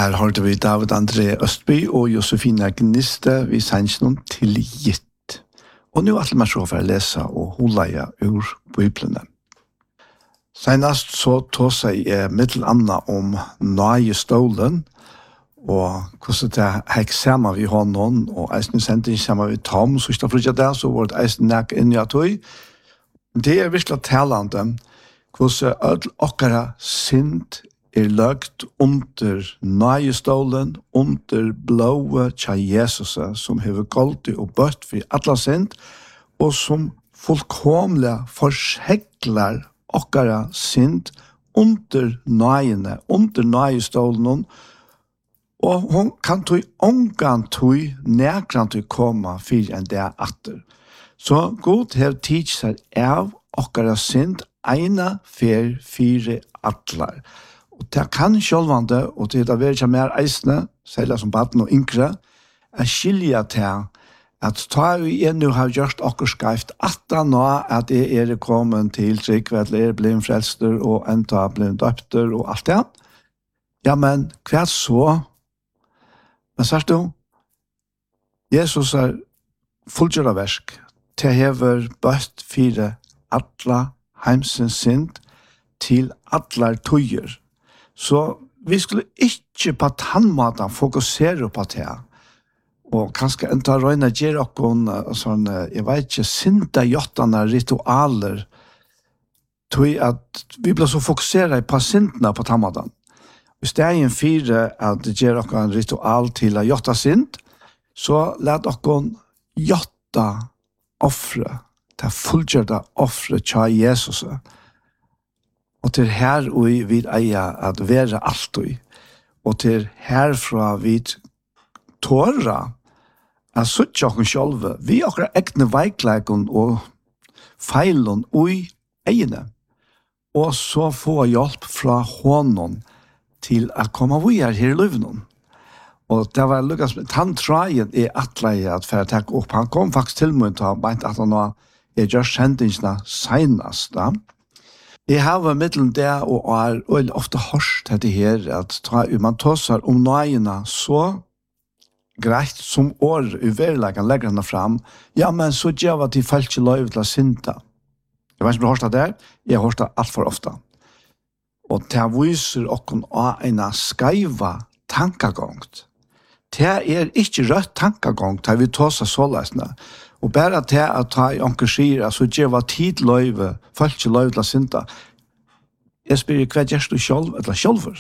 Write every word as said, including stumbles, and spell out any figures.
Her hørte vi David André Østby og Josefina Gniste vi sannsjonen til gitt. Og nå er det så for å lese og holde ur Bibelen. Senast så tog seg eh, middelanna om nøye stålen, og hvordan det hekk sammen vi hånden, og eisen sendte sammen vi Tom, så ikke for det, så var det eisen nek inn i at vi. Det er virkelig talende, hvordan ødel okkara synd er løgt under nøye stålen, under blåe tja Jesus, som hever goldig og bøtt for alle synd, og som fullkomlig forskjekler okkara synd under nøyene, under nøyestålen, og hun kan tog ångan tog nærkant til komme for en dag atter. Så god har tid seg av okkara synd ena fer fire atlar. Og det kan sjølvande, og det er det ikke mer eisne, særlig som baden og yngre, er skilja til at ta vi ennå har gjort okkur skreift at da nå at jeg er kommet til trygg, at jeg er blevet frelster og enda blevet døpter og alt det. Ja, men hva så? Men sier du, Jesus er fullgjørt av versk til hever bøtt fire atla heimsens synd til atlar tøyer. Så vi skulle ikke på tannmaten fokusere på det. Og kanskje enda røyne gjør dere sånn, jeg vet ikke, synda jottene ritualer, tror at vi ble så fokuseret på syndene på tannmaten. Hvis det er en fire at det gjør dere en ritual til å jotta synd, så let dere jotta offre, til fullgjørte offre til Jesus. Og til her vi vil eie at være alltid, og til herfra vi tåra at suttje okken sjálve, vi okkar egne veikleikon og feilon ui egne, og så få hjelp fra hånden til å komme vi her her i løvnen. Og det var lukkast med tanntraien i atleie at for å takke opp. Han kom faktisk til meg til å beint at han var jeg gjør sendingsene senest. Da. Jeg har vært middelen det og er og ofte hørt dette her at man tåser om nøyene så greit som år i verleggen legger henne fram, ja, men så gjør at de falt ikke løy til å synda. Jeg vet ikke om du har hørt det der, jeg har hørt det alt for ofte. Og det viser okken av en skaiva tankegongt. Det er ikke rødt tankegongt, det vi tåser såleisene. Og bare til at ta i onker sier, så gjør at tid løy, falt ikke løy til å synda. Jeg spør hva gjør du selv, eller sjølver?